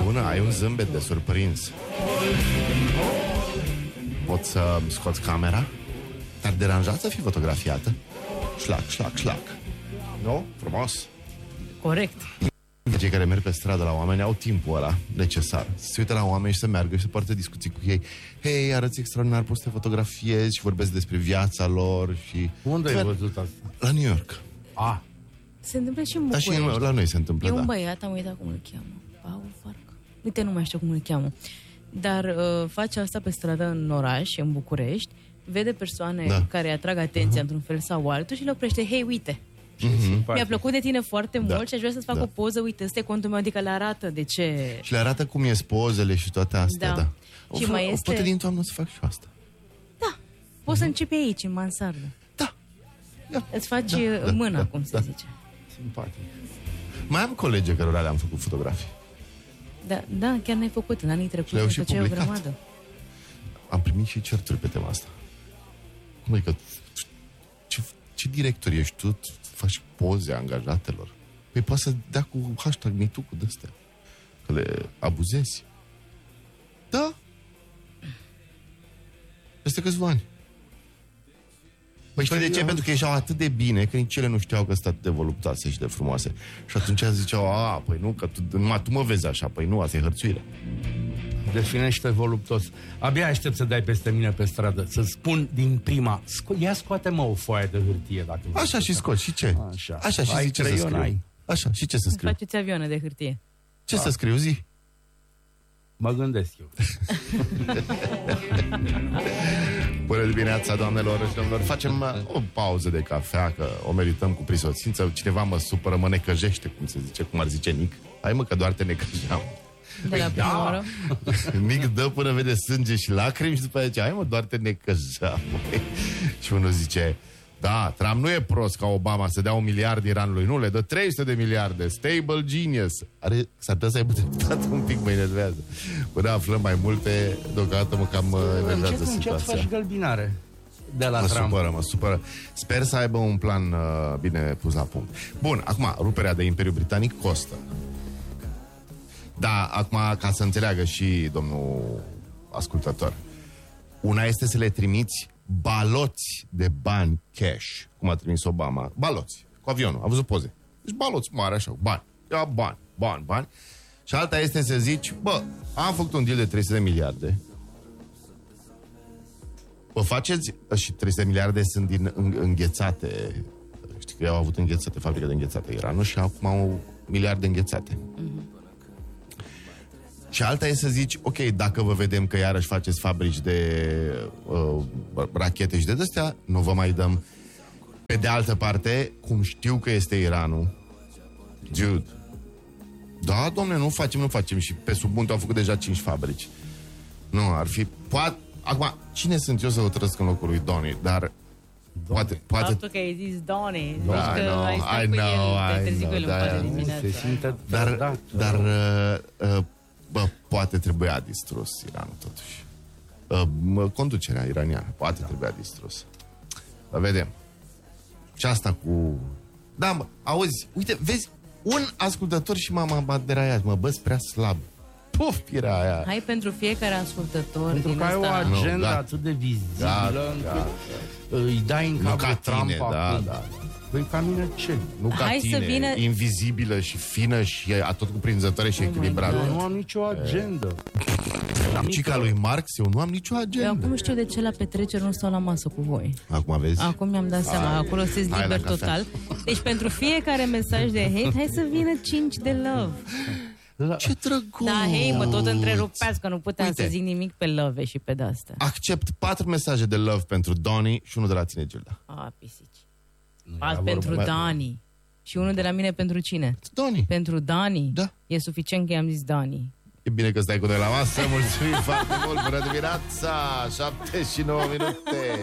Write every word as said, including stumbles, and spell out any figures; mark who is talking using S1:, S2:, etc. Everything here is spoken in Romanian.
S1: bună, ai un zâmbet de surprins. Poți să scoți camera? Te-ar deranja să fii fotografiată? Șlac, șlac, șlac. Nu? Frumos.
S2: Corect.
S1: Cei care merg pe stradă la oameni au timpul ăla necesar. Să se uită la oameni și să meargă și să poartă discuții cu ei. Hei, arăți extraordinar, poți să te fotografiezi și vorbesc despre viața lor și...
S3: Unde ai văzut asta?
S1: La New York.
S3: Ah.
S2: Se întâmplă și în
S1: Da,
S2: București.
S1: și în, la noi se întâmplă,
S2: E
S1: da.
S2: un băiat, am uitat cum îl cheamă. Paul, parcă. Uite, nu mai știu cum îl cheamă. Dar uh, face asta pe stradă în oraș, în București, vede persoane
S1: Da.
S2: care atrag atenția uh-huh. într-un fel sau altul și le oprește. Hei, uite,
S1: Mm-hmm.
S2: mi-a plăcut de tine foarte
S1: Da.
S2: mult și aș vrea să-ți fac
S1: Da.
S2: o poză. Uite, ăsta e contul meu, adică le arată de ce...
S1: Și le arată cum e pozele și toate astea,
S2: Da.
S1: da.
S2: Și
S1: o,
S2: mai
S1: o,
S2: este-
S1: Poate din toamnă să fac și eu asta.
S2: Da, poți să începi aici, în mansardă.
S1: Da. Ia.
S2: Îți faci
S1: Da,
S2: uh,
S1: da,
S2: mâna,
S1: da,
S2: cum se
S1: da.
S2: zice.
S1: Simpatic. Mai am colegi cărora le-am făcut fotografii.
S2: Da, da, chiar n-ai făcut în anii
S1: Le-au
S2: trecuți,
S1: și
S2: făceai o
S1: publicat.
S2: grămadă.
S1: Am primit și certuri pe tema asta. Cum adică, ce, ce director ești tu? Faci poze angajatelor? Păi poate să dea cu hashtag MeToo cu de-astea. Că le abuzezi. Da. Peste câțiva ani. Păi știi de ce? Pentru că ieșeau atât de bine că nici ele nu știau că sunt atât de voluptoase și de frumoase. Și atunci ziceau, a, păi nu, că tu, numai tu mă vezi așa. Păi nu, asta e hărțuire.
S3: Definește voluptos. Abia aștept să dai peste mine pe stradă, să spun din prima, sco- ia scoate-mă o foaie de hârtie dacă vrei.
S1: Așa și scoți. Și ce?
S3: Așa.
S1: Așa și
S3: Ai
S1: zi ce să
S3: creion,
S1: scriu.
S3: ai.
S1: Așa, și ce să scriu?
S2: Faceți avioane de hârtie.
S1: Ce să scriu, zi?
S3: Mă gândesc eu.
S1: Bună dimineața, doamnelor și domnilor. Facem uh, o pauză de cafea, că o merităm cu prisosință. Cineva mă supără, mă necăjește, cum se zice, cum ar zice Nic. Hai mă, că doar te necăjeam.
S2: De la prima
S1: da.
S2: oră.
S1: Nic dă până vede sânge și lacrimi și după aceea zice, hai mă, doar te necăjeam. Și unul zice, da, Trump nu e prost ca Obama să dea un miliard Iranului. Nu, le dă trei sute de miliarde. Stable genius. Are, s-ar putea să aibă dreptate, un pic mă enervează. Până aflăm mai multe, deocamdată mă cam uh, enervează
S3: Încet, încet
S1: situația.
S3: faci gălbinare de la
S1: Mă
S3: Trump.
S1: supără, mă supără. Sper să aibă un plan uh, bine pus la punct. Bun, acum, ruperea de Imperiul Britanic costă. Da, acum, ca să înțeleagă și domnul ascultător, una este să le trimiți baloți de bani cash, cum a trimis Obama. Baloți, cu avionul, a văzut poze. Deci baloți mari, așa, bani. Ia bani, bani, bani. Și alta este să zici, bă, am făcut un deal de trei sute de miliarde. Vă faceți, și trei sute de miliarde sunt din înghețate. Știi că ei au avut înghețate, fabrică de înghețate Iranul și acum au miliarde înghețate. Mm-hmm. Și alta e să zici, ok, dacă vă vedem că iarăși faceți fabrici de uh, rachete și de astea, nu vă mai dăm. Pe de altă parte, cum știu că este Iranul, dude, da, domne, nu facem, nu facem. Și pe sub munte au făcut deja cinci fabrici. Nu, ar fi, poate, acum, cine sunt eu să hotărăsc în locul lui Donny, dar poate, poate...
S2: Faptul că ai zis Donny, zici
S1: Da,
S2: că
S1: I know,
S2: ai stat
S1: I
S2: cu
S1: know,
S2: el, te-ai
S1: I
S2: trezit cu el în
S1: know,
S2: patru
S1: da,
S2: dimineața.
S3: Se simte
S1: Dar,
S3: trădat.
S1: dar uh, uh, bă, poate trebuia distrus Iranul totuși. Uh, mă, conducerea iraniană, poate trebuia distrus. Dar vedem. Și asta cu... Da, mă, auzi, uite, vezi, un ascultător și m-a m-a deraiat, mă, bă, prea slab. Puf, pirea aia.
S2: Hai pentru fiecare ascultător
S3: Pentru
S2: din
S3: că ai o
S2: ăsta.
S3: agenda
S1: Nu, gata.
S3: atât de vizibilă
S1: Gata,
S3: încât
S1: gata.
S3: îi dai în
S1: Nu
S3: cap
S1: ca
S3: de Trump
S1: tine, da,
S3: acum.
S1: da.
S3: Păi ca mine ce?
S1: Nu ca
S2: Hai
S1: tine,
S2: să vină-
S1: invizibilă și fină și atot cuprinzătoare și
S2: Oh my
S1: echilibrată.
S2: God.
S3: Eu nu am nicio agendă.
S1: Și ca lui Marx, eu nu am nicio
S2: Eu
S1: agenda.
S2: acum știu de ce la petreceri nu stau la masă cu voi.
S1: Acum vezi?
S2: Acum mi-am dat seama,
S1: Hai.
S2: acolo sunteți
S1: Hai la
S2: liber
S1: cafea.
S2: total. Deci pentru fiecare mesaj de hate, hai să vină cinci de love.
S1: Ce drăguț!
S2: Da, hei, mă tot întrerupeați, că nu puteam
S1: Uite.
S2: să zic nimic pe love și pe de-astea.
S1: Accept patru mesaje de love pentru Donny și unul de la tine, Gilda.
S2: A, pisici.
S3: Nu
S2: Alt
S3: era
S2: pentru
S3: vorba-
S2: Dani. Și unul de la mine pentru cine?
S1: Donny.
S2: Pentru Dani?
S1: Da.
S2: E suficient că i-am zis Dani.
S1: E bine că stai cu noi la masă. Mulțumim foarte mult. Bună dimineața! șapte și nouă minute.